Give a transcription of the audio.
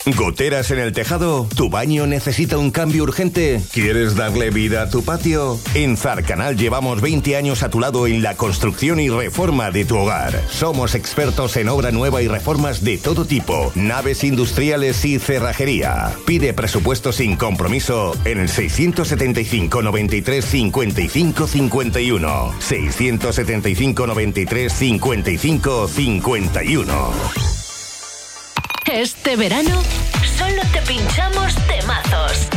¿Goteras en el tejado? ¿Tu baño necesita un cambio urgente? ¿Quieres darle vida a tu patio? En Zarcanal llevamos 20 años a tu lado en la construcción y reforma de tu hogar. Somos expertos en obra nueva y reformas de todo tipo, naves industriales y cerrajería. Pide presupuesto sin compromiso en el 675 93 55 51. 675 93 55 51. Este verano solo te pinchamos temazos.